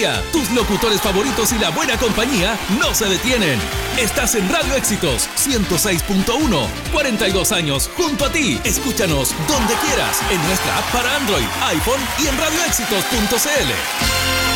día. Tus locutores favoritos y la buena compañía no se detienen. Estás en Radio Éxitos 106.1. 42 años junto a ti. Escúchanos donde quieras en nuestra app para Android, iPhone y en radioéxitos.cl.